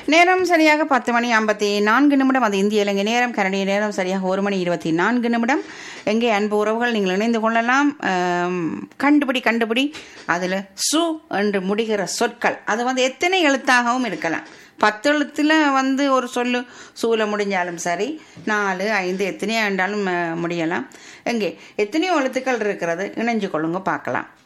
நேரம் சரியாக 10:54 அது இந்திய இலங்கை நேரம். கனடிய நேரம் சரியாக 1:24. எங்கே அன்பு உறவுகள் நீங்கள் இணைந்து கொள்ளலாம். கண்டுபிடி அதில் சு என்று முடிகிற சொற்கள் அது எத்தனை எழுத்தாகவும் இருக்கலாம். 10 எழுத்தில் ஒரு சொல்லு சூல முடிஞ்சாலும் சரி, 4, 5 எத்தனையோ என்றாலும் முடியலாம். எங்கே எத்தனையோ எழுத்துக்கள் இருக்கிறது, இணைஞ்சு கொள்ளுங்க பார்க்கலாம்.